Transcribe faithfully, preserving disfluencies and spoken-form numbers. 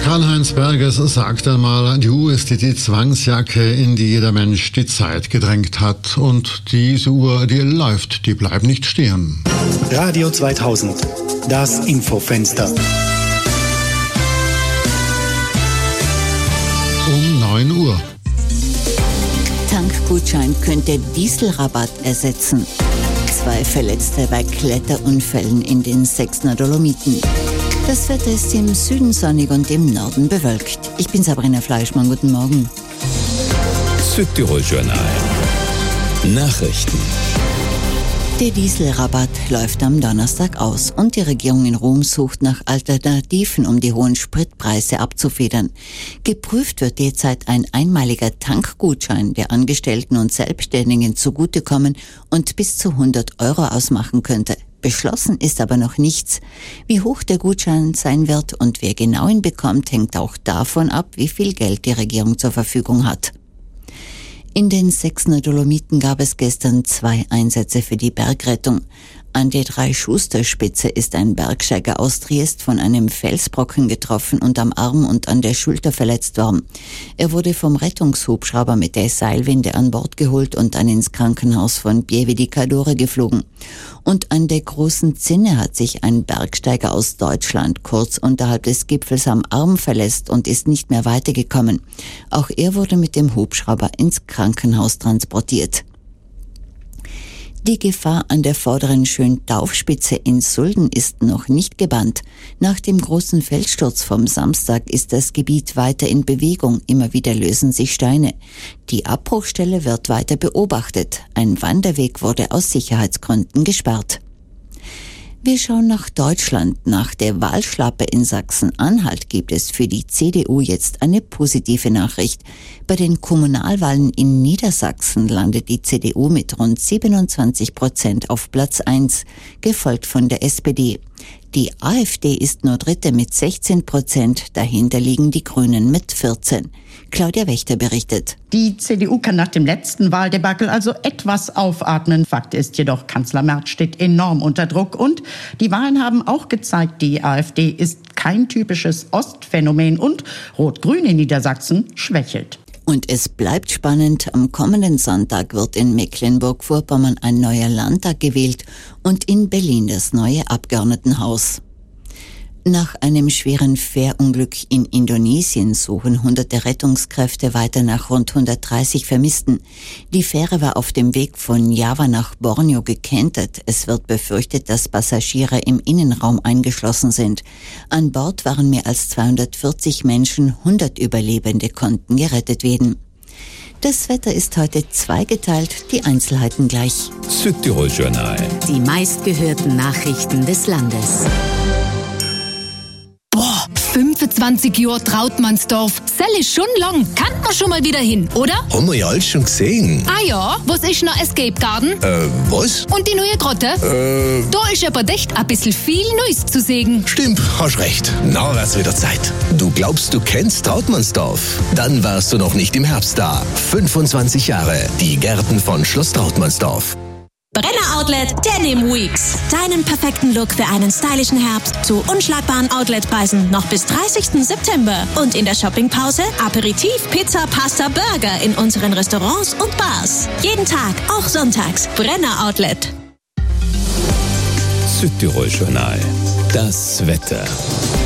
Karl-Heinz Berges sagt einmal, die Uhr ist die Zwangsjacke, in die jeder Mensch die Zeit gedrängt hat. Und diese Uhr, die läuft, die bleibt nicht stehen. Radio zweitausend, das Infofenster. Um neun Uhr. Tankgutschein könnte Dieselrabatt ersetzen. Zwei Verletzte bei Kletterunfällen in den Sechsner Dolomiten. Das Wetter ist im Süden sonnig und im Norden bewölkt. Ich bin Sabrina Fleischmann, guten Morgen. Südtirol-Journal. Nachrichten. Der Dieselrabatt läuft am Donnerstag aus und die Regierung in Rom sucht nach Alternativen, um die hohen Spritpreise abzufedern. Geprüft wird derzeit ein einmaliger Tankgutschein, der Angestellten und Selbstständigen zugutekommen und bis zu hundert Euro ausmachen könnte. Beschlossen ist aber noch nichts. Wie hoch der Gutschein sein wird und wer genau ihn bekommt, hängt auch davon ab, wie viel Geld die Regierung zur Verfügung hat. In den Sechsner Dolomiten gab es gestern zwei Einsätze für die Bergrettung. An der Drei-Schuster-Spitze ist ein Bergsteiger aus Triest von einem Felsbrocken getroffen und am Arm und an der Schulter verletzt worden. Er wurde vom Rettungshubschrauber mit der Seilwinde an Bord geholt und dann ins Krankenhaus von Pieve di Cadore geflogen. Und an der Großen Zinne hat sich ein Bergsteiger aus Deutschland kurz unterhalb des Gipfels am Arm verletzt und ist nicht mehr weitergekommen. Auch er wurde mit dem Hubschrauber ins Krankenhaus transportiert. Die Gefahr an der vorderen Schöntaufspitze in Sulden ist noch nicht gebannt. Nach dem großen Felssturz vom Samstag ist das Gebiet weiter in Bewegung. Immer wieder lösen sich Steine. Die Abbruchstelle wird weiter beobachtet. Ein Wanderweg wurde aus Sicherheitsgründen gesperrt. Wir schauen nach Deutschland. Nach der Wahlschlappe in Sachsen-Anhalt gibt es für die C D U jetzt eine positive Nachricht. Bei den Kommunalwahlen in Niedersachsen landet die C D U mit rund siebenundzwanzig Prozent auf Platz eins, gefolgt von der S P D. Die AfD ist nur Dritte mit sechzehn Prozent, dahinter liegen die Grünen mit vierzehn. Claudia Wächter berichtet. Die C D U kann nach dem letzten Wahldebakel also etwas aufatmen. Fakt ist jedoch, Kanzler Merz steht enorm unter Druck und die Wahlen haben auch gezeigt, die AfD ist kein typisches Ostphänomen und Rot-Grün in Niedersachsen schwächelt. Und es bleibt spannend. Am kommenden Sonntag wird in Mecklenburg-Vorpommern ein neuer Landtag gewählt und in Berlin das neue Abgeordnetenhaus. Nach einem schweren Fährunglück in Indonesien suchen hunderte Rettungskräfte weiter nach rund hundertdreißig Vermissten. Die Fähre war auf dem Weg von Java nach Borneo gekentert. Es wird befürchtet, dass Passagiere im Innenraum eingeschlossen sind. An Bord waren mehr als zweihundertvierzig Menschen, hundert Überlebende konnten gerettet werden. Das Wetter ist heute zweigeteilt, die Einzelheiten gleich. Südtirol-Journal. Die meistgehörten Nachrichten des Landes. Boah, fünfundzwanzig Jahre Trautmannsdorf. Das ist schon lang. Kann man schon mal wieder hin, oder? Haben wir ja alles schon gesehen. Ah ja, was ist noch Escape Garden? Äh, was? Und die neue Grotte? Äh... Da ist aber echt ein bisschen viel Neues zu sehen. Stimmt, hast recht. Na, wär's wieder Zeit. Du glaubst, du kennst Trautmannsdorf? Dann warst du noch nicht im Herbst da. fünfundzwanzig Jahre. Die Gärten von Schloss Trautmannsdorf. Brenner Outlet Denim Weeks. Deinen perfekten Look für einen stylischen Herbst zu unschlagbaren Outletpreisen noch bis dreißigsten September. Und in der Shoppingpause Aperitif, Pizza, Pasta, Burger in unseren Restaurants und Bars. Jeden Tag, auch sonntags. Brenner Outlet. Südtirol-Journal. Das Wetter.